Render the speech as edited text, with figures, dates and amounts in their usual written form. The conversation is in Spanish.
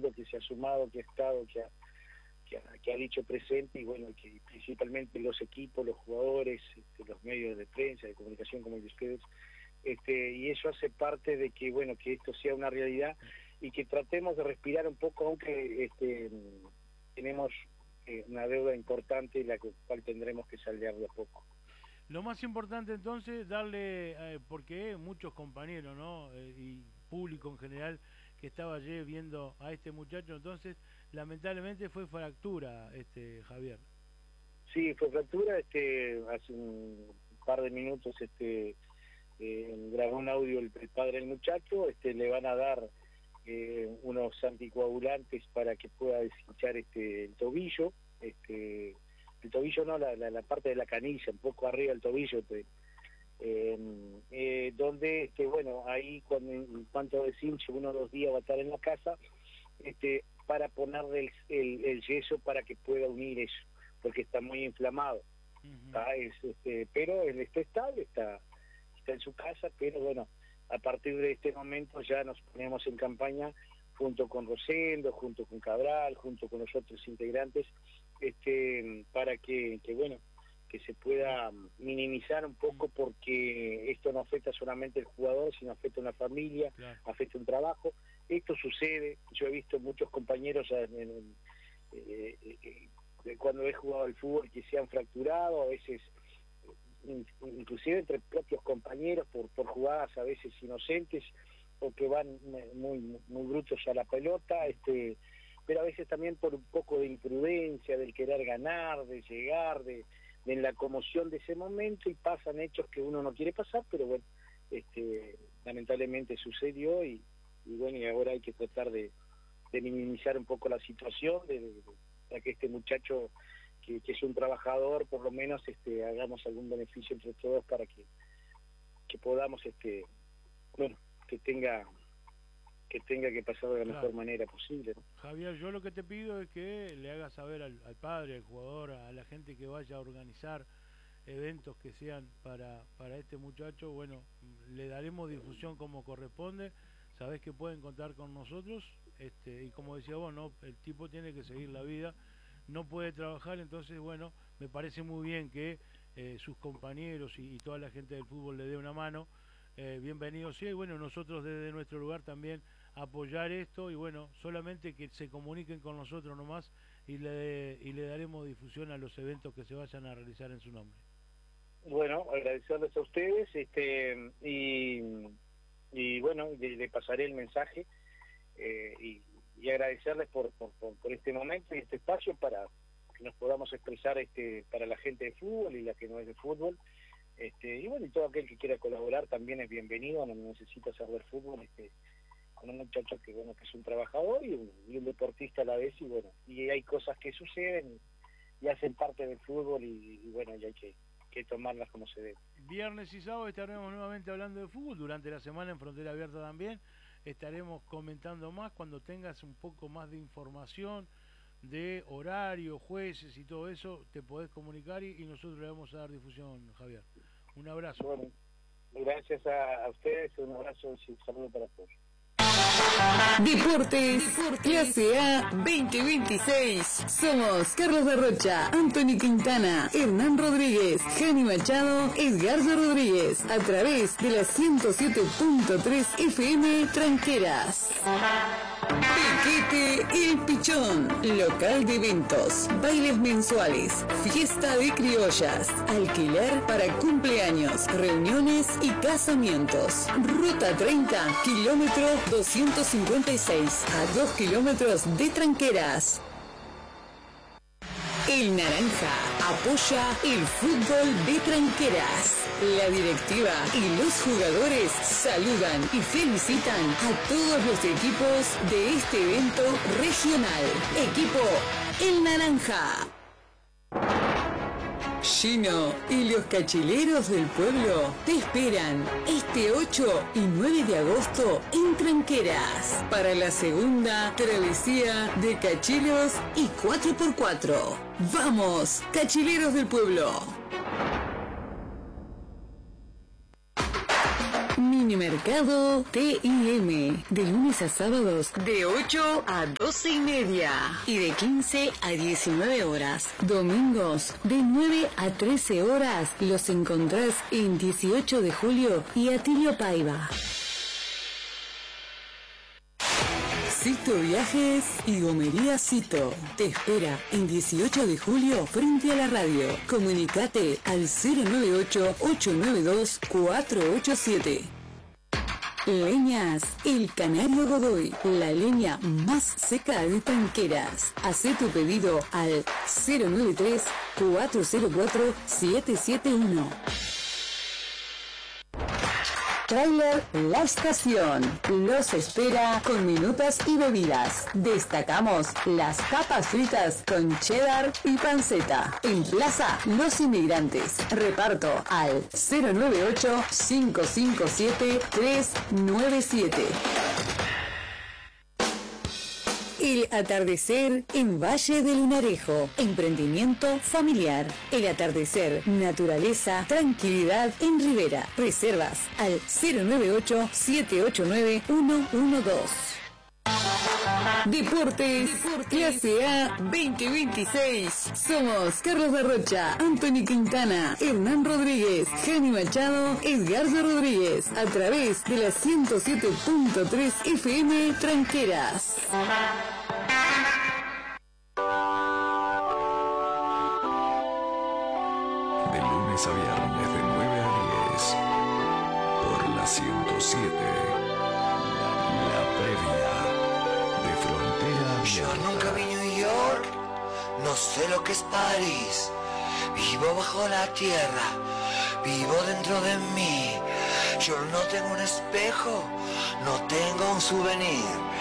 mundo que se ha sumado, que ha estado, que ha dicho presente, y bueno, que principalmente los equipos, los jugadores, los medios de prensa, de comunicación como el de ustedes, y eso hace parte de que, bueno, que esto sea una realidad y que tratemos de respirar un poco, aunque tenemos una deuda importante, la cual tendremos que saldar de a poco. Lo más importante entonces, darle, porque muchos compañeros, ¿no? Y público en general que estaba ayer viendo a este muchacho, entonces lamentablemente fue fractura, Javier. Sí, fue fractura, hace un par de minutos grabó un audio el padre del muchacho, le van a dar unos anticoagulantes para que pueda deshinchar el tobillo, el tobillo no, la parte de la canilla, un poco arriba del tobillo, donde, bueno, ahí en cuanto deshinche 1 o 2 días va a estar en la casa, para ponerle el yeso para que pueda unir eso, porque está muy inflamado. Pero él está estable, está en su casa, pero bueno, a partir de este momento ya nos ponemos en campaña junto con Rosendo, junto con Cabral, junto con los otros integrantes, para que bueno, que se pueda minimizar un poco, porque esto no afecta solamente al jugador, sino afecta a una familia, claro, afecta a un trabajo. Esto sucede, yo he visto muchos compañeros cuando he jugado al fútbol que se han fracturado, a veces inclusive entre propios compañeros por jugadas a veces inocentes, o que van muy brutos a la pelota, pero a veces también por un poco de imprudencia, del querer ganar, de llegar, de la conmoción de ese momento, y pasan hechos que uno no quiere pasar, pero bueno, lamentablemente sucedió, y bueno, y ahora hay que tratar de minimizar un poco la situación, para que este muchacho, que es un trabajador, por lo menos hagamos algún beneficio entre todos para que podamos, bueno, que tenga que pasar de la mejor manera posible, ¿no? Javier, yo lo que te pido es que le hagas saber al padre, al jugador, a la gente que vaya a organizar eventos que sean para este muchacho. Bueno, le daremos difusión como corresponde. Sabés que pueden contar con nosotros, y como decía vos, ¿no? El tipo tiene que seguir la vida, no puede trabajar, entonces bueno, me parece muy bien que sus compañeros y toda la gente del fútbol le dé una mano. Bienvenido sea, y bueno, nosotros desde nuestro lugar también apoyar esto, y bueno, solamente que se comuniquen con nosotros nomás, y le daremos difusión a los eventos que se vayan a realizar en su nombre. Bueno, agradecerles a ustedes, y bueno, le pasaré el mensaje, y agradecerles por este momento y este espacio para que nos podamos expresar para la gente de fútbol y la que no es de fútbol. Y bueno, y todo aquel que quiera colaborar también es bienvenido, no necesita saber fútbol, con un muchacho que bueno, que es un trabajador y un deportista a la vez, y bueno, y hay cosas que suceden y hacen parte del fútbol, y bueno, y hay que tomarlas como se debe. Viernes y sábado estaremos nuevamente hablando de fútbol, durante la semana en Frontera Abierta también estaremos comentando más. Cuando tengas un poco más de información de horario, jueces y todo eso, te podés comunicar, y nosotros le vamos a dar difusión, Javier. Un abrazo. Bueno, gracias a ustedes, un abrazo y un saludo para todos. Deportes Clase A 2026. Somos Carlos de Rocha, Anthony Quintana, Hernán Rodríguez, Jani Machado, Edgardo Rodríguez, a través de la 107.3 FM Tranqueras. Piquete El Pichón, local de eventos, bailes mensuales, fiesta de criollas, alquiler para cumpleaños, reuniones y casamientos. Ruta 30, kilómetro 256, a 2 kilómetros de Tranqueras. El Naranja apoya el fútbol de Tranqueras. La directiva y los jugadores saludan y felicitan a todos los equipos de este evento regional. Equipo El Naranja. Gino y los cachileros del pueblo te esperan este 8 y 9 de agosto en Tranqueras para la segunda travesía de cachilos y 4x4. ¡Vamos, cachileros del pueblo! Minimercado TIM, de lunes a sábados de 8 a 12:30 y de 15 a 19 horas. Domingos de 9 a 13 horas los encontrás en 18 de julio y Atilio Paiva. Cito Viajes y Gomería Cito te espera en 18 de julio frente a la radio. Comunicate al 098-892-487. Leñas El Canario Godoy, la leña más seca de Tranqueras. Hacé tu pedido al 093-404-771. Trailer La Estación los espera con minutas y bebidas. Destacamos las papas fritas con cheddar y panceta. En Plaza Los Inmigrantes. Reparto al 098-557-397. El atardecer en Valle del Lunarejo. Emprendimiento familiar. El atardecer, naturaleza, tranquilidad en Rivera. Reservas al 098-789-112. Deportes, Clase A 2026. Somos Carlos Darrocha, Anthony Quintana, Hernán Rodríguez, Jani Machado, Edgardo Rodríguez. A través de la 107.3 FM Tranqueras. De lunes a viernes de 9 a 10 por la 107. La previa de Frontera Abierta. Yo nunca vi New York, no sé lo que es París. Vivo bajo la tierra, vivo dentro de mí. Yo no tengo un espejo, no tengo un souvenir.